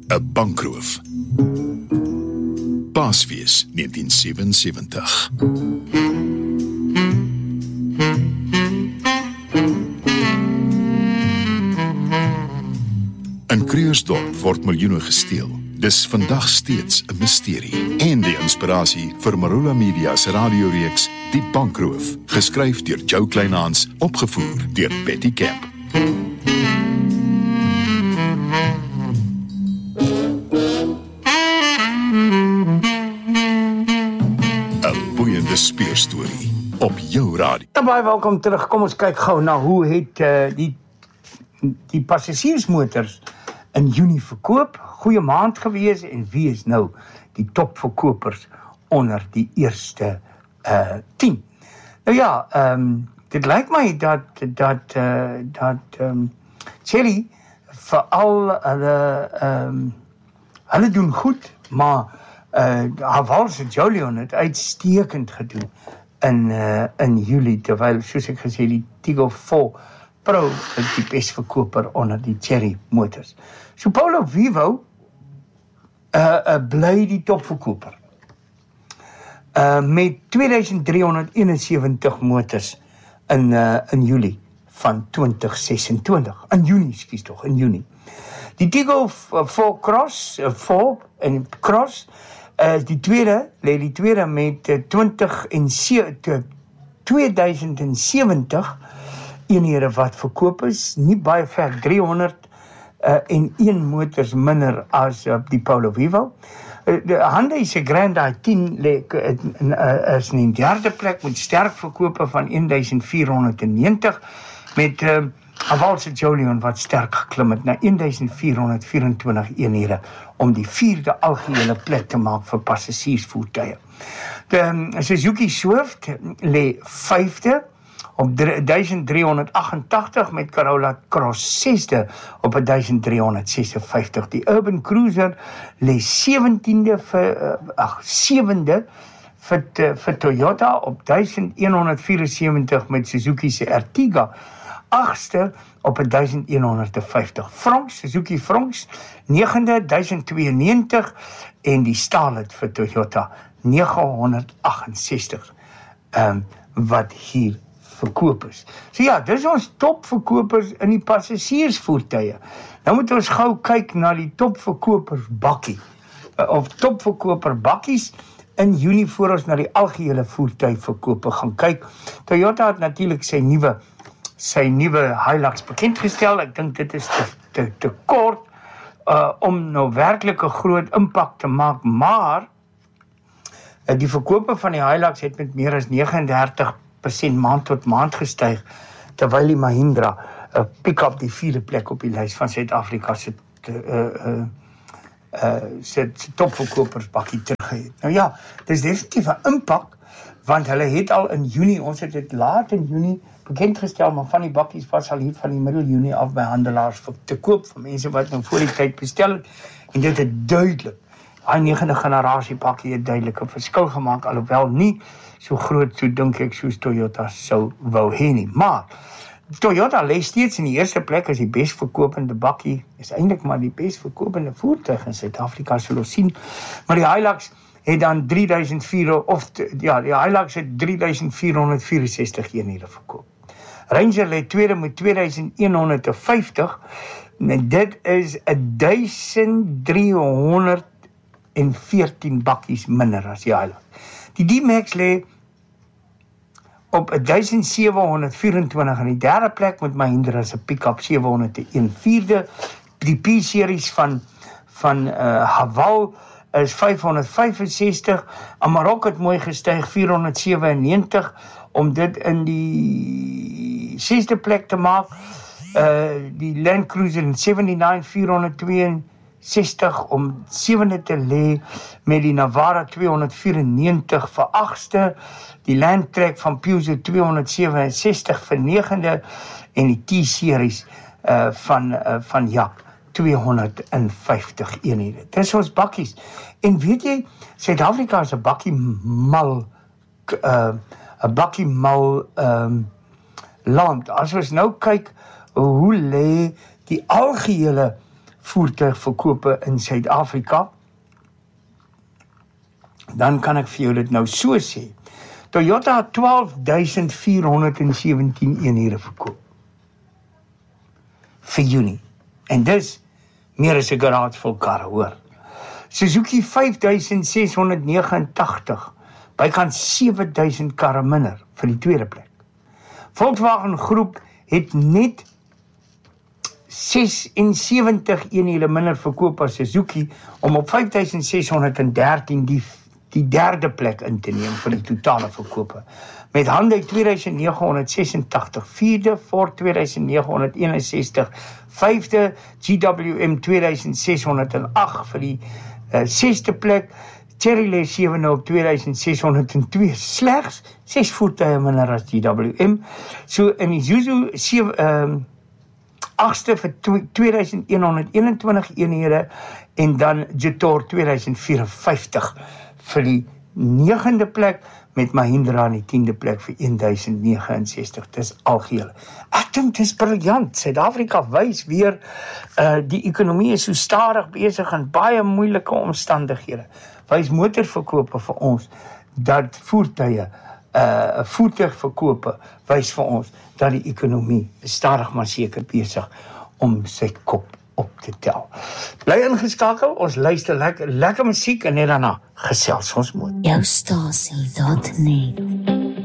'n bankroof. Paasfees 1977. In Krugersdorp word miljoene gesteel. Dis vandag steeds 'n misterie. En die inspirasie vir Marula Media se radioreeks Die Bankroof, geskryf deur Joe Kleinhans, opgevoer deur Betty Camp. 'n boeiende speurstorie op jou radio. Baie welkom terug. Kom ons kyk gou na hoe het die passasiersmotors in Junie verkoop. Goeie maand gewees en wie is nou die topverkopers onder die eerste 10? Nou ja, dit lyk my dat Chery veral hulle doen goed, maar Haval se Jolion het uitstekend gedoen in Julie, terwyl soos ek gesê die Tiggo 4 Pro is die bestverkoper onder die Chery motors. So Polo Vivo bly die topverkoper. Met 2371 motors in Julie van 2026. In Junie. Die Tiggo 4 Cross, 4 en Cross, die tweede met 2070 eenhede wat verkoop is, nie baie ver, 301 motors minder as die Polo Vivo. De Hyundai se Grand i10 is in die derde plek met sterk verkope van 1490 met Haval se Jolion wat sterk geklim het na 1424 eenhede om die vierde algehele plek te maak vir passasiersvoertuie. De Suzuki Swift lê vyfde op 1388 met Corolla Cross 6de op 1356. Die Urban Cruiser lê 7de vir Toyota op 1174 met Suzuki se Ertiga 8ste op 1150. Suzuki Fronx 9de 1092 en die Starlet vir Toyota 968 wat hier verkoop is. So ja, dis ons topverkopers in die passasiersvoertuie. Nou moet ons gou kyk na die topverkopers bakkie of topverkoper bakkies in Junie voor ons na die algehele voertuigverkope gaan kyk. Toyota het natuurlik sy nuwe Hilux bekendgestel. Ek dink dit is te kort om nou werklik 'n groot impak te maak, maar die verkope van die Hilux het met meer as 39% maand tot maand gestyg, terwyl die Mahindra pick-up die vierde plek op die lys van Suid-Afrika se topverkopers bakkie teruggehet. Nou ja, dis definitief 'n impak, want hulle het al in Junie, ons het dit laat in Junie bekendgestel, maar van die bakkies was al hier van die middel Junie af by handelaars te koop, vir mense wat nou voor die tyd bestel het, en dit het duidelik, die 9de generasie bakkie het duidelik 'n verskil gemaak, alhoewel nie so groot, so dink ek, soos Toyota sou wou hê nie. Maar Toyota lê steeds in die eerste plek as die best verkopende bakkie, is eintlik maar die best verkopende voertuig in Suid-Afrika, sal ons sien. Maar die Hilux het dan 3464 eenhede verkoop. Ranger lê tweede met 2150, en dit is 1314 bakkies minder as die Hilux. Die D-Max lê op 1724 in die derde plek met Mahindra se pick-up 701 vierde. Die P-series van Haval is 565. Amarok het mooi gestyg 497 om dit in die 6de plek te maak. Die Land Cruiser in 79 462 om 7de te lê, met die Navara 294 vir 8ste, die Landtrek van Peugeot 267 vir 9de en die T-series van JAC 250 eenhede. Dis ons bakkies. En weet jy, Suid-Afrika is 'n bakkie-mal land. As ons nou kyk hoe lê die algehele voertuigverkope in Suid-Afrika, dan kan ek vir jou dit nou so sê. Toyota het 12.417 eenhede verkoop vir Junie. En dis meer as 'n garage vol karre, hoor. Suzuki 5.689, bykans 7.000 karre minder vir die tweede plek. Volkswagen Groep het net 76 eenhede minder verkoop as Suzuki om op 5.613 die derde plek in te neem vir die totale verkope. Met Hyundai 2.986, vierde Ford 2.961, vyfde GWM 2.608 vir die sesde plek, Chevrolet 7 op 2.602, slegs 6 voertuie minder as GWM. So in die Isuzu 8ste vir 2.121 eenhede en dan Jetour 2.054 vir die 9de plek, met Mahindra in die 10de plek vir 1.069. Dis algeheel. Ek dink dis briljant. Suid-Afrika wys weer die ekonomie is so stadig besig in baie moeilike omstandighede. Wys motorverkope vir ons dat voertuigverkope wys vir ons dat die ekonomie stadig maar seker besig om sy kop op te tel. Bly ingeskakel, ons luister lekker musiek en net daarna gesels ons moet. Jou stasie.net